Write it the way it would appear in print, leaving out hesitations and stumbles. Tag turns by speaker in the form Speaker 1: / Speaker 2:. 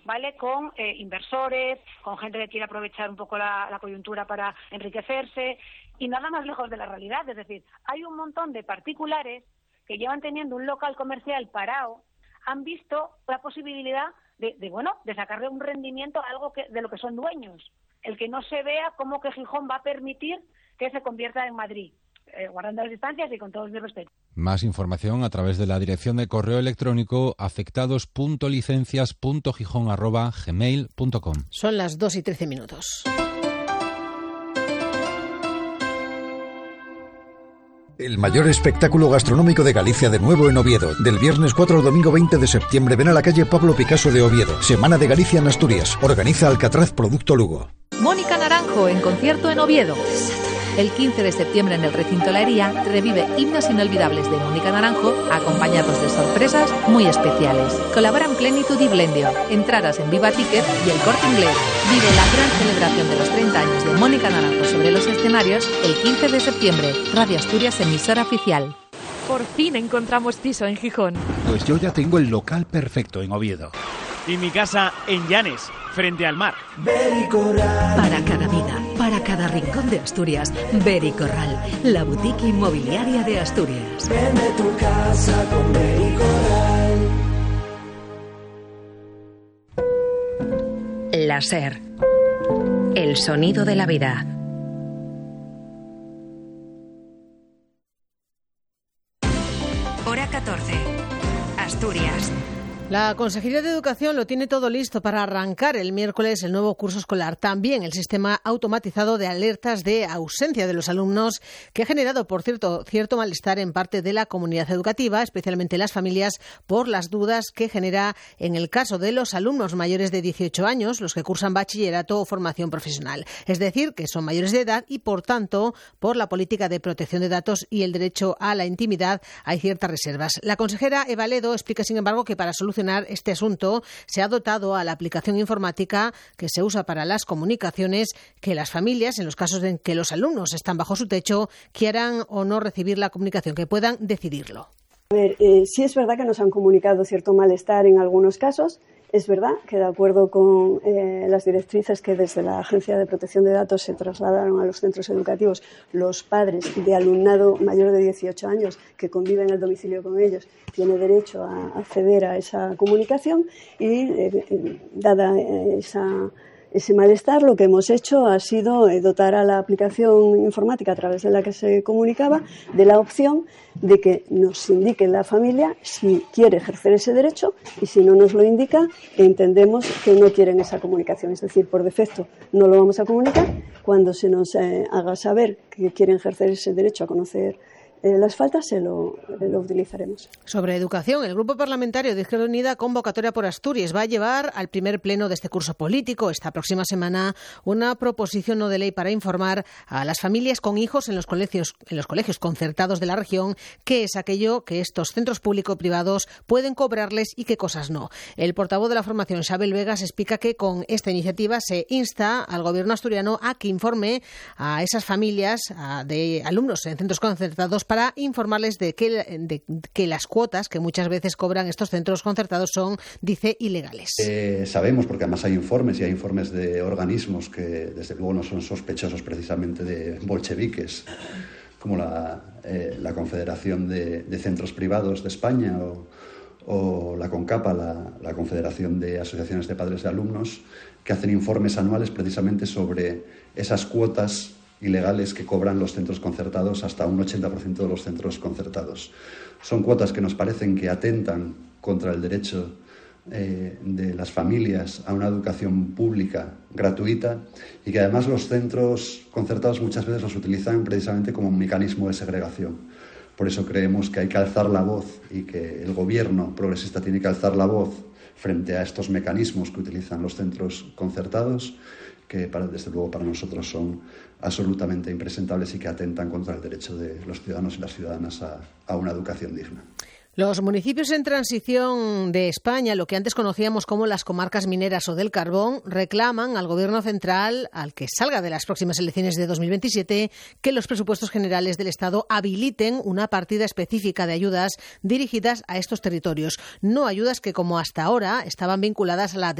Speaker 1: ¿vale? Con inversores, con gente que quiere aprovechar un poco la coyuntura para enriquecerse, y nada más lejos de la realidad. Es decir, hay un montón de particulares que llevan teniendo un local comercial parado, han visto la posibilidad de sacarle un rendimiento a algo de lo que son dueños. El que no se vea cómo que Gijón va a permitir que se convierta en Madrid, guardando las distancias y con todo mi respeto.
Speaker 2: Más información a través de la dirección de correo electrónico afectados.licencias.gijón@gmail.com.
Speaker 3: Son las 2:13.
Speaker 4: El mayor espectáculo gastronómico de Galicia de nuevo en Oviedo. Del viernes 4 al domingo 20 de septiembre ven a la calle Pablo Picasso de Oviedo. Semana de Galicia en Asturias. Organiza Alcatraz Producto Lugo.
Speaker 5: Mónica Naranjo en concierto en Oviedo. El 15 de septiembre en el recinto La Hería revive himnos inolvidables de Mónica Naranjo, acompañados de sorpresas muy especiales. Colaboran Plenitud y Blendio, entradas en Viva Ticket y El Corte Inglés. Vive la gran celebración de los 30 años de Mónica Naranjo sobre los escenarios el 15 de septiembre. Radio Asturias, emisora oficial.
Speaker 6: Por fin encontramos piso en Gijón.
Speaker 7: Pues yo ya tengo el local perfecto en Oviedo.
Speaker 8: Y mi casa en Llanes, frente al mar.
Speaker 9: Para cada vida, para cada rincón de Asturias, Beri Corral, la boutique inmobiliaria de Asturias.
Speaker 10: Vende tu casa con Beri Corral.
Speaker 11: La SER, el sonido de la vida. Hora 14, Asturias.
Speaker 3: La Consejería de Educación lo tiene todo listo para arrancar el miércoles el nuevo curso escolar. También el sistema automatizado de alertas de ausencia de los alumnos, que ha generado, por cierto, cierto malestar en parte de la comunidad educativa, especialmente las familias, por las dudas que genera en el caso de los alumnos mayores de 18 años, los que cursan bachillerato o formación profesional. Es decir, que son mayores de edad y, por tanto, por la política de protección de datos y el derecho a la intimidad, hay ciertas reservas. La consejera Eva Ledo explica, sin embargo, que para solucionar este asunto se ha dotado a la aplicación informática que se usa para las comunicaciones que las familias, en los casos en que los alumnos están bajo su techo, quieran o no recibir la comunicación, que puedan decidirlo.
Speaker 12: A ver, sí es verdad que nos han comunicado cierto malestar en algunos casos. Es verdad que, de acuerdo con las directrices que desde la Agencia de Protección de Datos se trasladaron a los centros educativos, los padres de alumnado mayor de 18 años que conviven en el domicilio con ellos tienen derecho a acceder a esa comunicación y, dada ese malestar, lo que hemos hecho ha sido dotar a la aplicación informática a través de la que se comunicaba de la opción de que nos indique la familia si quiere ejercer ese derecho, y si no nos lo indica, entendemos que no quieren esa comunicación. Es decir, por defecto no lo vamos a comunicar. Cuando se nos haga saber que quieren ejercer ese derecho a conocer las faltas, lo utilizaremos.
Speaker 3: Sobre educación, el Grupo Parlamentario de Izquierda Unida, Convocatoria por Asturias, va a llevar al primer pleno de este curso político esta próxima semana una proposición no de ley para informar a las familias con hijos en los colegios concertados de la región qué es aquello que estos centros público-privados pueden cobrarles y qué cosas no. El portavoz de la formación, Xabel Vegas, explica que con esta iniciativa se insta al gobierno asturiano a que informe a esas familias de alumnos en centros concertados para informarles de que las cuotas que muchas veces cobran estos centros concertados son, dice, ilegales.
Speaker 13: Sabemos, porque además hay informes, y hay informes de organismos que desde luego no son sospechosos precisamente de bolcheviques, como la Confederación de Centros Privados de España o la CONCAPA, la Confederación de Asociaciones de Padres de Alumnos, que hacen informes anuales precisamente sobre esas cuotas ilegales que cobran los centros concertados, hasta un 80% de los centros concertados. Son cuotas que nos parecen que atentan contra el derecho de las familias a una educación pública gratuita, y que además los centros concertados muchas veces los utilizan precisamente como un mecanismo de segregación. Por eso creemos que hay que alzar la voz, y que el gobierno progresista tiene que alzar la voz frente a estos mecanismos que utilizan los centros concertados, que desde luego para nosotros son absolutamente impresentables y que atentan contra el derecho de los ciudadanos y las ciudadanas a una educación digna.
Speaker 3: Los municipios en transición de España, lo que antes conocíamos como las comarcas mineras o del carbón, reclaman al Gobierno central, al que salga de las próximas elecciones de 2027, que los presupuestos generales del Estado habiliten una partida específica de ayudas dirigidas a estos territorios. No ayudas que, como hasta ahora, estaban vinculadas a la